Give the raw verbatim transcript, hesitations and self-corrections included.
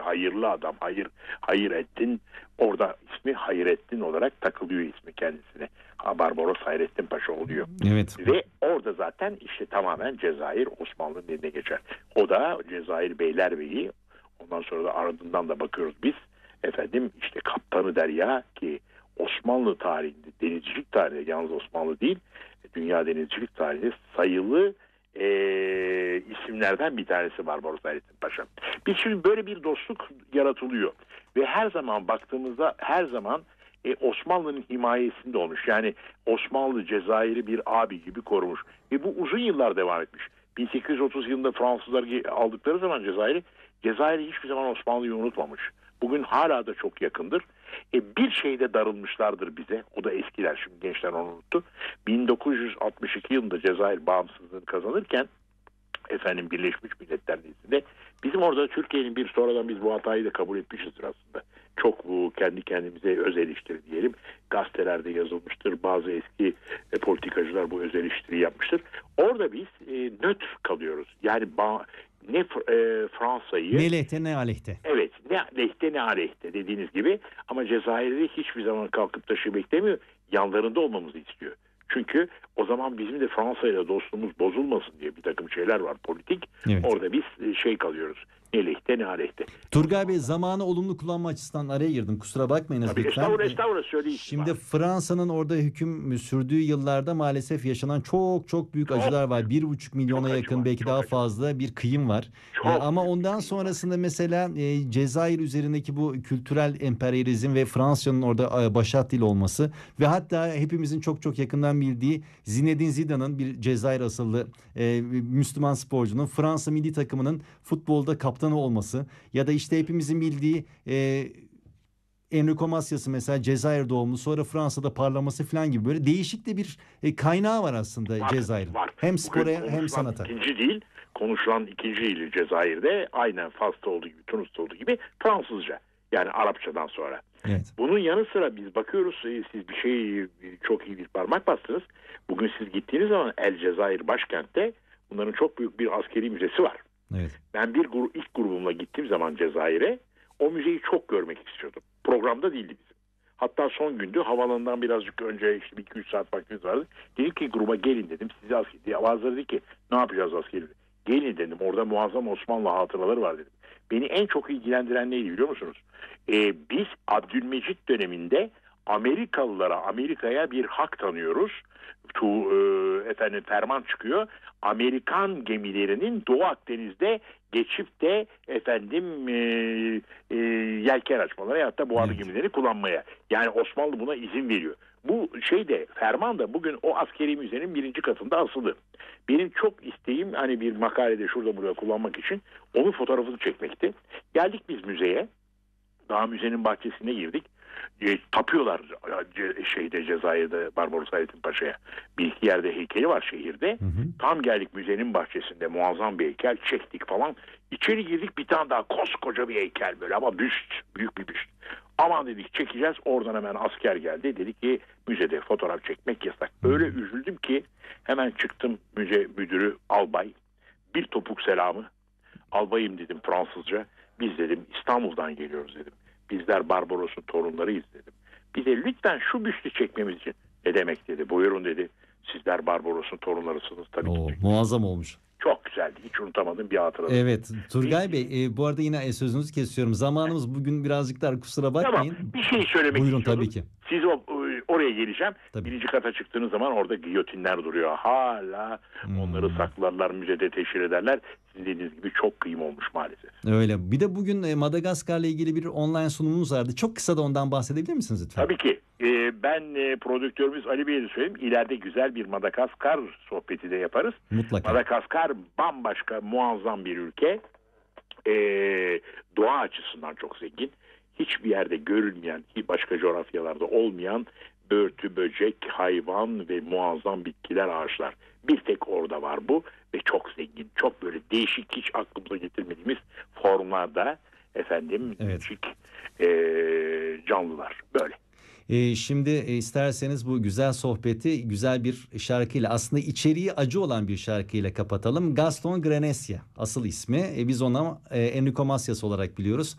hayırlı adam, hayır Hayrettin, orada ismi Hayrettin olarak takılıyor ismi kendisine. Ha, Barbaros Hayrettin Paşa oluyor. Evet. Ve orada zaten işte tamamen Cezayir Osmanlı'nın eline geçer. O da Cezayir Beylerbeyi. Ondan sonra da ardından da bakıyoruz biz. Efendim işte Kaptanı Derya, ki Osmanlı tarihinde, denizcilik tarihinde, yalnız Osmanlı değil, dünya denizcilik tarihinde sayılı e, isimlerden bir tanesi Barbaros Hayrettin Paşa. Biz şimdi böyle bir dostluk yaratılıyor. Ve her zaman baktığımızda her zaman e, Osmanlı'nın himayesinde olmuş. Yani Osmanlı Cezayir'i bir abi gibi korumuş. Ve bu uzun yıllar devam etmiş. bin sekiz yüz otuz yılında Fransızlar aldıkları zaman Cezayir'i, Cezayir hiçbir zaman Osmanlı'yı unutmamış. Bugün hala da çok yakındır. E, bir şeyde darılmışlardır bize. O da eskiler, şimdi gençler onu unuttu. bin dokuz yüz altmış iki yılında Cezayir bağımsızlığını kazanırken efendim Birleşmiş Milletler Nezdinde bizim orada Türkiye'nin bir sonradan biz bu hatayı da kabul etmişizdir aslında. Çok bu kendi kendimize öz eleştiri diyelim. Gazetelerde yazılmıştır. Bazı eski e, politikacılar bu öz eleştiri yapmıştır. Orada biz e, nötr kalıyoruz. Yani ba- ne e, Fransa'yı... Ne lehte ne aleyhte. Evet, ne lehte ne aleyhte dediğiniz gibi, ama Cezayir'de hiçbir zaman kalkıp da şey beklemiyor. Yanlarında olmamızı istiyor. Çünkü o zaman bizim de Fransa ile dostluğumuz bozulmasın diye bir takım şeyler var politik. Evet. Orada biz şey kalıyoruz. Ne lehte ne aleyhte. Turgay Bey, zamanı olumlu kullanma açısından araya girdim. Kusura bakmayınız Tabii, lütfen. estağfurullah, estağfurullah, söyleyin. Şimdi Fransa'nın orada hüküm sürdüğü yıllarda maalesef yaşanan çok çok büyük çok, acılar var. Bir buçuk milyona çok yakın acı var, belki daha acı. fazla bir kıyım var. Çok Ee, ama ondan sonrasında mesela e, Cezayir üzerindeki bu kültürel emperyalizm ve Fransa'nın orada e, başat dil olması ve hatta hepimizin çok çok yakından bildiği Zinedine Zidane'ın, bir Cezayir asıllı e, Müslüman sporcunun Fransa milli takımının futbolda kaptanı olması ya da işte hepimizin bildiği e, Enrico Macias'ı mesela Cezayir doğumlu, sonra Fransa'da parlaması falan gibi böyle değişik de bir e, kaynağı var aslında Cezayir'in. Hem spora hem sanata. İkinci dil, konuşulan ikinci dili Cezayir'de aynen Fas'ta olduğu gibi, Tunus'ta olduğu gibi Fransızca. Yani Arapçadan sonra. Evet. Bunun yanı sıra biz bakıyoruz, siz bir şey çok iyi bir parmak bastınız. Bugün siz gittiğiniz zaman El Cezayir başkentte bunların çok büyük bir askeri müzesi var. Evet. Ben bir grup, ilk grubumla gittiğim zaman Cezayir'e o müzeyi çok görmek istiyordum. Programda değildi bizim. Hatta son gündü, havalandan birazcık önce işte iki üç saat vaktimiz vardı. Dedim ki gruba gelin dedim. Sizi asker diye. Bazıları dedi ki ne yapacağız askeri? Gelin dedim. Orada muazzam Osmanlı hatıraları var dedim. Beni en çok ilgilendiren neydi biliyor musunuz? Ee, biz Abdülmecit döneminde Amerikalılara, Amerika'ya bir hak tanıyoruz. Tu, e, efendim ferman çıkıyor. Amerikan gemilerinin Doğu Akdeniz'de geçip de efendim e, e, yelken açmaları ya da buharlı evet. gemileri kullanmaya. Yani Osmanlı buna izin veriyor. Bu şeyde, ferman da bugün o askeri müzenin birinci katında asılı. Benim çok isteğim hani bir makalede şurada burada kullanmak için onun fotoğrafını çekmekti. Geldik biz müzeye. Daha müzenin bahçesine girdik. E, tapıyorlar ce, şeyde Cezayir'de Barbaros Hayrettin Paşa'ya. Bir iki yerde heykeli var şehirde. Hı hı. Tam geldik müzenin bahçesinde, muazzam bir heykel, çektik falan. İçeri girdik, bir tane daha koskoca bir heykel böyle ama büst, büyük bir büst. Aman dedik çekeceğiz, oradan hemen asker geldi. Dedi ki müzede fotoğraf çekmek yasak. Öyle üzüldüm ki hemen çıktım, müze müdürü albay. Bir topuk selamı. Albayım dedim Fransızca. Biz dedim İstanbul'dan geliyoruz dedim. Bizler Barbaros'un torunlarıyız dedim. Bize lütfen şu büstü çekmemiz için. Ne demek dedi. Buyurun dedi. Sizler Barbaros'un torunlarısınız tabii Oo, ki. Muazzam olmuş. Çok güzeldi. Hiç unutamadığım bir hatıra. Evet. Turgay Bey, e, bu arada yine sözünüzü kesiyorum. Zamanımız bugün birazcık dar, kusura bakmayın. Tamam. Bir şey söylemek Buyurun, istiyorum. tabii ki. Siz o, oraya geleceğim. Tabii. Birinci kata çıktığınız zaman orada giyotinler duruyor. Hala hmm. onları saklarlar, müzede teşhir ederler. Sizin dediğiniz gibi çok kıyım olmuş maalesef. Öyle. Bir de bugün e, Madagaskar'la ilgili bir online sunumunuz vardı. Çok kısa da ondan bahsedebilir misiniz lütfen? Tabii ki. Ee, ben e, prodüktörümüz Ali Bey'e de söyleyeyim. İleride güzel bir Madagaskar sohbeti de yaparız. Mutlaka. Madagaskar bambaşka, muazzam bir ülke. Ee, doğa açısından çok zengin. Hiçbir yerde görülmeyen, başka coğrafyalarda olmayan börtü, böcek, hayvan ve muazzam bitkiler, ağaçlar. Bir tek orada var bu ve çok zengin. Çok böyle değişik, hiç aklımıza getirmediğimiz formlarda efendim evet. değişik e, canlılar. Böyle. Ee, şimdi e, isterseniz bu güzel sohbeti güzel bir şarkıyla, aslında içeriği acı olan bir şarkıyla kapatalım. Gaston Granesia asıl ismi. E, biz ona e, Enrico Macias olarak biliyoruz.